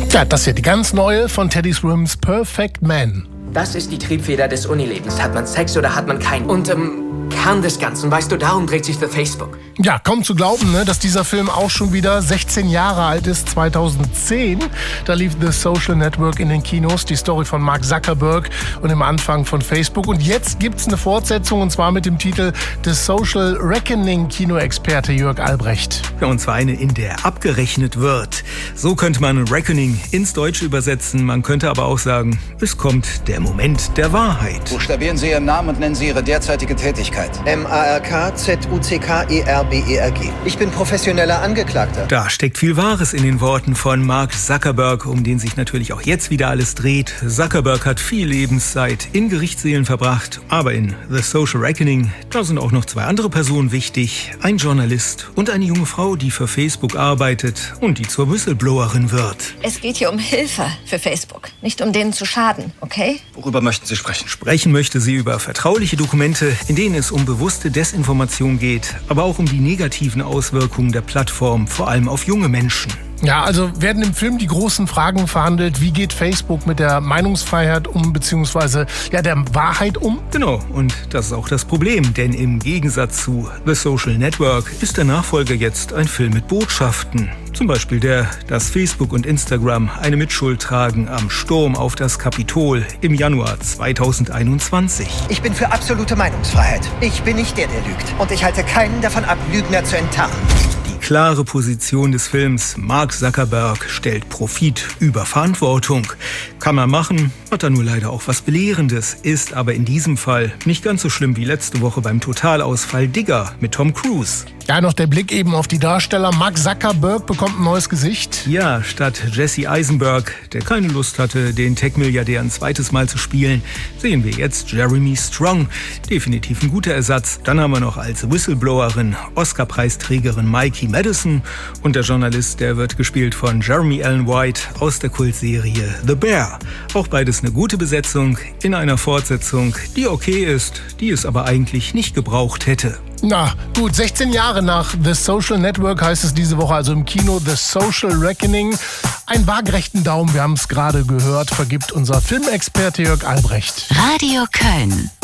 Ja, das hier, die ganz neue von Teddy Swims Perfect Man. Das ist die Triebfeder des Unilebens. Hat man Sex oder hat man keinen? Und Kern des Ganzen, weißt du, darum dreht sich The Facebook. Ja, kaum zu glauben, ne, dass dieser Film auch schon wieder 16 Jahre alt ist. 2010, da lief The Social Network in den Kinos, die Story von Mark Zuckerberg und im Anfang von Facebook. Und jetzt gibt's eine Fortsetzung, und zwar mit dem Titel The Social Reckoning, Kinoexperte Jörg Albrecht. Ja, und zwar eine, in der abgerechnet wird. So könnte man Reckoning ins Deutsche übersetzen. Man könnte aber auch sagen, es kommt der Moment der Wahrheit. Buchstabieren Sie Ihren Namen und nennen Sie Ihre derzeitige Tätigkeit. MARK-ZUCKERBERG. Ich bin professioneller Angeklagter. Da steckt viel Wahres in den Worten von Mark Zuckerberg, um den sich natürlich auch jetzt wieder alles dreht. Zuckerberg hat viel Lebenszeit in Gerichtssälen verbracht, aber in The Social Reckoning, da sind auch noch zwei andere Personen wichtig. Ein Journalist und eine junge Frau, die für Facebook arbeitet und die zur Whistleblowerin wird. Es geht hier um Hilfe für Facebook, nicht um denen zu schaden, okay? Worüber möchten Sie sprechen? Sprechen möchte sie über vertrauliche Dokumente, in denen es um bewusste Desinformation geht, aber auch um die negativen Auswirkungen der Plattform, vor allem auf junge Menschen. Ja, also werden im Film die großen Fragen verhandelt. Wie geht Facebook mit der Meinungsfreiheit um, beziehungsweise der Wahrheit um? Genau, und das ist auch das Problem, denn im Gegensatz zu The Social Network ist der Nachfolger jetzt ein Film mit Botschaften. Zum Beispiel dass Facebook und Instagram eine Mitschuld tragen am Sturm auf das Kapitol im Januar 2021. Ich bin für absolute Meinungsfreiheit. Ich bin nicht der lügt. Und ich halte keinen davon ab, Lügner zu enttarnen. Die klare Position des Films: Mark Zuckerberg stellt Profit über Verantwortung. Kann man machen, hat er nur leider auch was Belehrendes, ist aber in diesem Fall nicht ganz so schlimm wie letzte Woche beim Totalausfall Digger mit Tom Cruise. Ja, noch der Blick eben auf die Darsteller. Mark Zuckerberg bekommt ein neues Gesicht. Ja, statt Jesse Eisenberg, der keine Lust hatte, den Tech-Milliardär ein zweites Mal zu spielen, sehen wir jetzt Jeremy Strong. Definitiv ein guter Ersatz. Dann haben wir noch als Whistleblowerin Oscar-Preisträgerin Mikey Madison. Und der Journalist, der wird gespielt von Jeremy Allen White aus der Kultserie The Bear. Auch beides eine gute Besetzung in einer Fortsetzung, die okay ist, die es aber eigentlich nicht gebraucht hätte. Na gut, 16 Jahre nach The Social Network heißt es diese Woche also im Kino The Social Reckoning. Einen waagerechten Daumen, wir haben es gerade gehört, vergibt unser Filmexperte Jörg Albrecht. Radio Köln.